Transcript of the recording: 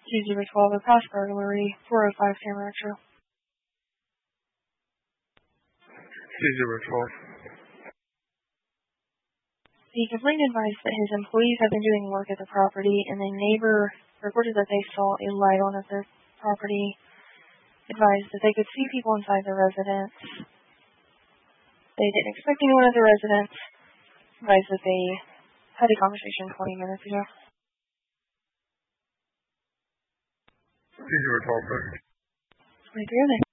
2-0-12, a past burglary, 405 San Rancho. 2-0-12. The complainant advised that his employees have been doing work at the property, and the neighbor reported that they saw a light on at the property, advised that they could see people inside the residence. They didn't expect anyone at the residence, advised that they had a conversation 20 minutes ago. 2-0-12, sir. 23,